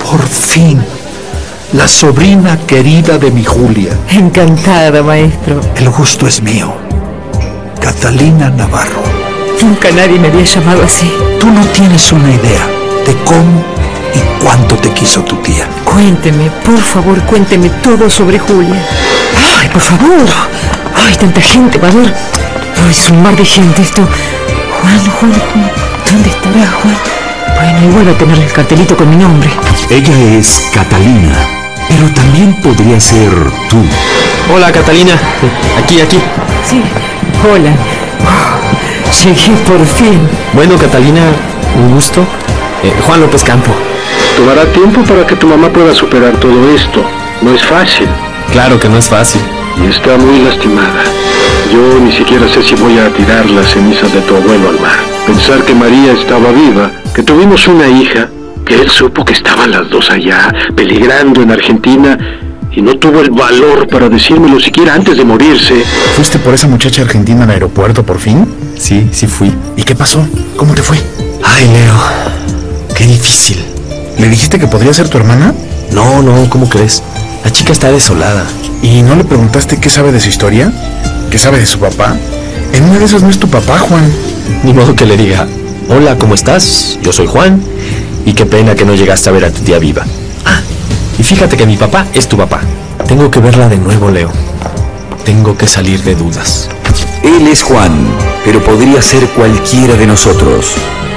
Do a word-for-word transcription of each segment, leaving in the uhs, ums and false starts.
Por fin, la sobrina querida de mi Julia. Encantada, maestro. El gusto es mío. Catalina Navarro. Nunca nadie me había llamado así. Tú no tienes una idea de cómo y cuánto te quiso tu tía. Cuénteme, por favor, cuénteme todo sobre Julia. Ay, por favor. Ay, tanta gente va a ver. Ay, es un mar de gente esto. Juan, Juan, Juan. ¿Dónde estará Juan? Bueno, igual a tener el cartelito con mi nombre. Ella es Catalina, pero también podría ser tú. Hola, Catalina. Aquí, aquí. Sí, hola. Oh, llegué por fin. Bueno, Catalina, un gusto. Eh, Juan López Campo. Tomará tiempo para que tu mamá pueda superar todo esto. No es fácil. Claro que no es fácil. Y está muy lastimada. Yo ni siquiera sé si voy a tirar las cenizas de tu abuelo al mar. Pensar que María estaba viva, que tuvimos una hija, que él supo que estaban las dos allá, peligrando en Argentina, y no tuvo el valor para decírmelo siquiera antes de morirse. ¿Fuiste por esa muchacha argentina al aeropuerto por fin? Sí, sí fui. ¿Y qué pasó? ¿Cómo te fue? Ay, Leo, qué difícil. ¿Le dijiste que podría ser tu hermana? No, no, ¿cómo crees? La chica está desolada. ¿Y no le preguntaste qué sabe de su historia? ¿Qué sabe de su papá? En una de esas no es tu papá, Juan. Ni modo que le diga, hola, ¿cómo estás? Yo soy Juan, y qué pena que no llegaste a ver a tu tía viva. Ah, y fíjate que mi papá es tu papá. Tengo que verla de nuevo, Leo. Tengo que salir de dudas. Él es Juan, pero podría ser cualquiera de nosotros.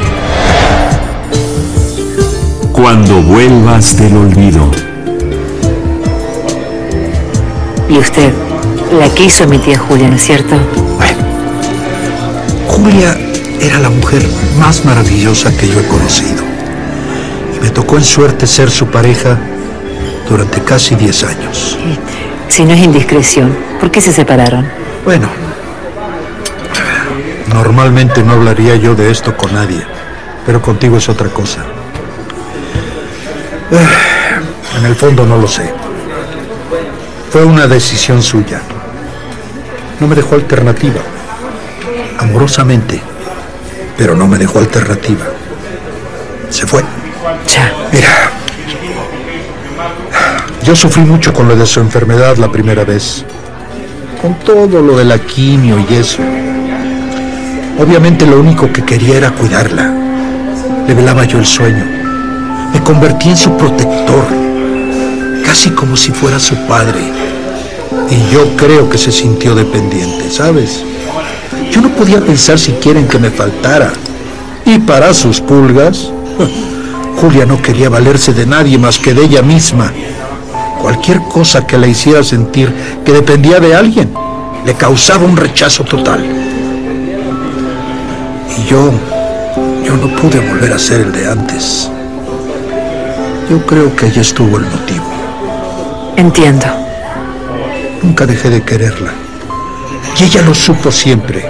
Cuando vuelvas del olvido. Y usted, la quiso mi tía Julia, ¿no es cierto? Bueno, Julia era la mujer más maravillosa que yo he conocido. Y me tocó en suerte ser su pareja durante casi diez años. Si no es indiscreción, ¿por qué se separaron? Bueno, normalmente no hablaría yo de esto con nadie, pero contigo es otra cosa. En el fondo no lo sé. Fue una decisión suya. No me dejó alternativa. Amorosamente, pero no me dejó alternativa. Se fue. Ya. Mira, yo sufrí mucho con lo de su enfermedad la primera vez. Con todo lo de la quimio y eso. Obviamente lo único que quería era cuidarla. Le velaba yo el sueño. Me convertí en su protector. Casi como si fuera su padre. Y yo creo que se sintió dependiente, ¿sabes? Yo no podía pensar siquiera en que me faltara. Y para sus pulgas, Julia no quería valerse de nadie más que de ella misma. Cualquier cosa que la hiciera sentir que dependía de alguien, le causaba un rechazo total. Y yo, yo no pude volver a ser el de antes. Yo creo que allí estuvo el motivo. Entiendo. Nunca dejé de quererla. Y ella lo supo siempre.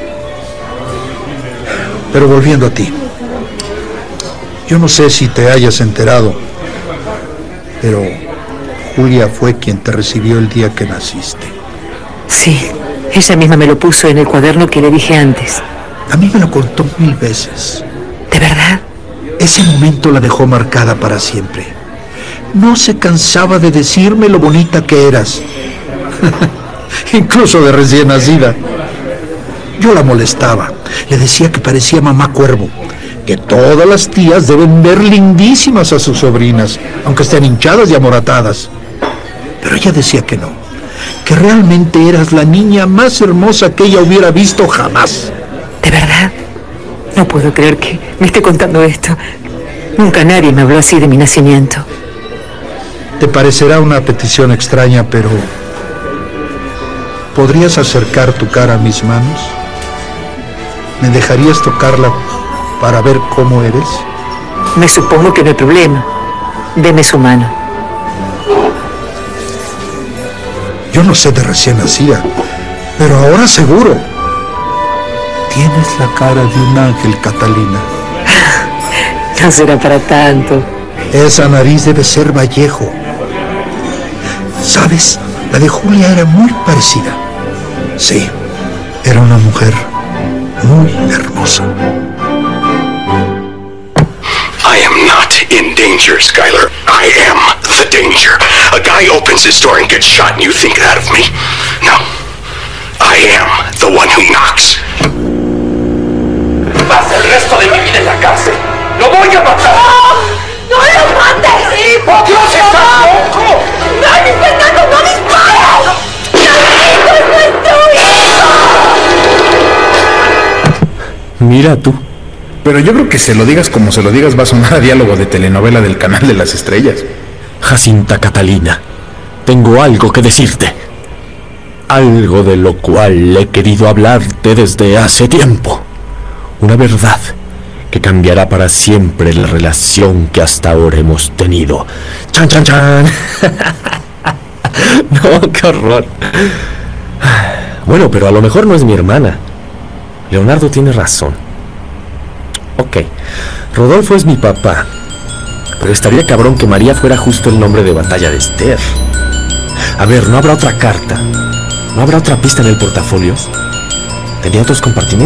Pero volviendo a ti. Yo no sé si te hayas enterado, pero Julia fue quien te recibió el día que naciste. Sí, ella misma me lo puso en el cuaderno que le dije antes. A mí me lo contó mil veces. ¿De verdad? Ese momento la dejó marcada para siempre. No se cansaba de decirme lo bonita que eras. Incluso de recién nacida. Yo la molestaba. Le decía que parecía mamá cuervo. Que todas las tías deben ver lindísimas a sus sobrinas, aunque estén hinchadas y amoratadas. Pero ella decía que no. Que realmente eras la niña más hermosa que ella hubiera visto jamás. ¿De verdad? No puedo creer que me esté contando esto. Nunca nadie me habló así de mi nacimiento. Te parecerá una petición extraña, pero ¿podrías acercar tu cara a mis manos? ¿Me dejarías tocarla para ver cómo eres? Me supongo que no hay problema. Deme su mano. Yo no sé de recién nacida, pero ahora seguro. Tienes la cara de un ángel, Catalina. No será para tanto. Esa nariz debe ser Vallejo. ¿Sabes? La de Julia era muy parecida. Sí, era una mujer muy hermosa. I am not in danger, Skylar. I am the danger. A guy opens his door and gets shot and you think that of me? No. I am the one who knocks. Pasa el resto de mi vida en la cárcel. ¡Lo voy a matar! ¡No! ¡No lo mates! ¡Sí, por Dios, estás loco! ¡No, mi Fernando, no dispares! ¡No, hijo, no es tu hijo! Mira tú. Pero yo creo que se lo digas como se lo digas va a sonar a diálogo de telenovela del Canal de las Estrellas. Jacinta Catalina, tengo algo que decirte. Algo de lo cual he querido hablarte desde hace tiempo. Una verdad que cambiará para siempre la relación que hasta ahora hemos tenido. ¡Chan, chan, chan! No, qué horror. Bueno, pero a lo mejor no es mi hermana. Leonardo tiene razón. Ok, Rodolfo es mi papá. Pero estaría cabrón que María fuera justo el nombre de batalla de Esther. A ver, ¿no habrá otra carta? ¿No habrá otra pista en el portafolio? Tenía otros compartimentos.